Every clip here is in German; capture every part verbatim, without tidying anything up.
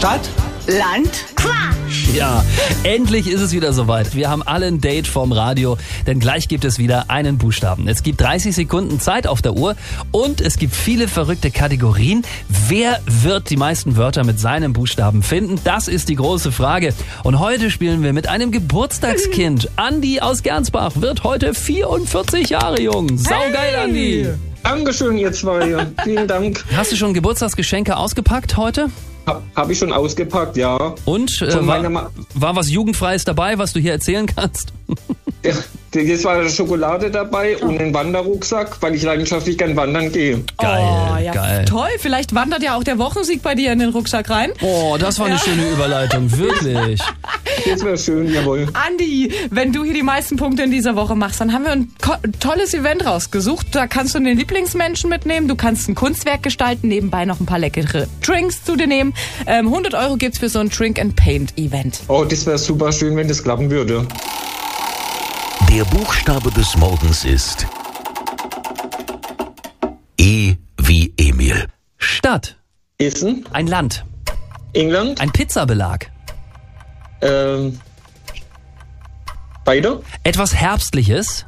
Stadt, Land, Quatsch. Ja, endlich ist es wieder soweit. Wir haben alle ein Date vorm Radio, denn gleich gibt es wieder einen Buchstaben. Es gibt dreißig Sekunden Zeit auf der Uhr und es gibt viele verrückte Kategorien. Wer wird die meisten Wörter mit seinem Buchstaben finden? Das ist die große Frage. Und heute spielen wir mit einem Geburtstagskind. Andi aus Gernsbach wird heute vierundvierzig Jahre jung. Saugeil, Andi. Dankeschön, ihr zwei. Vielen Dank. Hast du schon Geburtstagsgeschenke ausgepackt heute? Ha, Habe ich schon ausgepackt, ja. Und äh, Von war, meiner Ma- war was Jugendfreies dabei, was du hier erzählen kannst? Ja, jetzt war Schokolade dabei und ein Wanderrucksack, weil ich leidenschaftlich gern wandern gehe. Geil, oh, ja, geil. Toll, vielleicht wandert ja auch der Wochensieg bei dir in den Rucksack rein. Oh, das war eine Ja. schöne Überleitung, wirklich. Das wäre schön, jawohl. Andi, wenn du hier die meisten Punkte in dieser Woche machst, dann haben wir ein ko- tolles Event rausgesucht. Da kannst du den Lieblingsmenschen mitnehmen, du kannst ein Kunstwerk gestalten, nebenbei noch ein paar leckere Drinks zu dir nehmen. Ähm, hundert Euro gibt's für so ein Drink-and-Paint-Event. Oh, das wäre super schön, wenn das klappen würde. Der Buchstabe des Morgens ist E wie Emil. Stadt, Essen, ein Land, England, ein Pizzabelag, ähm, weiter, etwas Herbstliches,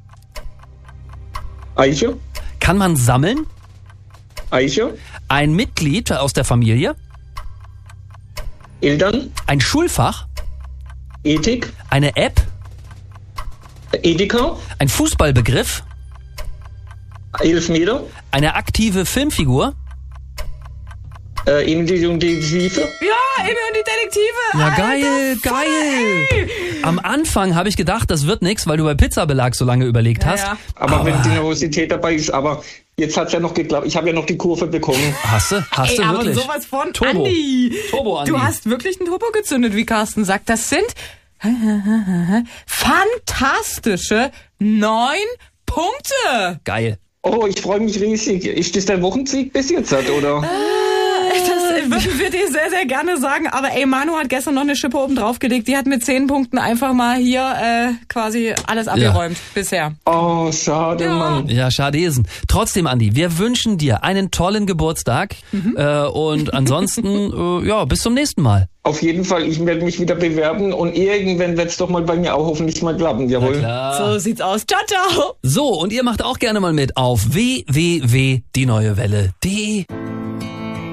Eiche, kann man sammeln, Eiche, ein Mitglied aus der Familie, Eltern, ein Schulfach, Ethik, eine App, Edeka, ein Fußballbegriff, Elfmeter, eine aktive Filmfigur. äh, Emil und die Tiefe. Ja, Emil und die Detektive. Ja, Alter, geil, voll, geil. ey. Am Anfang habe ich gedacht, das wird nix, weil du bei Pizzabelag so lange überlegt Ja, hast. ja. Aber, wenn die Nervosität dabei ist, aber jetzt hat's ja noch geklappt. Ich habe ja noch die Kurve bekommen. Hast du? Hast Ey, du aber wirklich? sowas von Turbo. Andi. Turbo, Andi. Du hast wirklich ein Turbo gezündet, wie Carsten sagt. Das sind fantastische neun Punkte. Geil. Oh, ich freue mich riesig. Ist das der Wochensieg bis jetzt, hat, oder? Das würden wir dir sehr, sehr gerne sagen. Aber ey, Manu hat gestern noch eine Schippe oben draufgelegt. Die hat mit zehn Punkten einfach mal hier äh, quasi alles abgeräumt bisher. Oh, schade, Ja. Mann. Ja, schadesen. Trotzdem, Andi, wir wünschen dir einen tollen Geburtstag äh, und ansonsten, äh, ja, bis zum nächsten Mal. Auf jeden Fall, ich werde mich wieder bewerben und irgendwann wird's doch mal bei mir auch hoffentlich mal klappen, jawohl. Klar. So sieht's aus. Ciao, ciao. So, und ihr macht auch gerne mal mit auf w w w punkt die neue welle punkt de.